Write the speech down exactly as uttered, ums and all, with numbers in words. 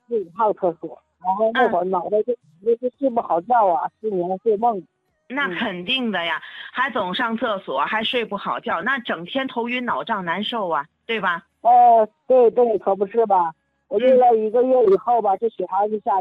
自己上厕所，然后那会儿脑袋就就是睡不好觉啊，失眠睡梦。 那肯定的呀，还总上厕所，还睡不好觉，那整天头晕脑胀难受啊，对吧？ 哦，对对，可不是吧？我用了一个月以后吧，这血糖就下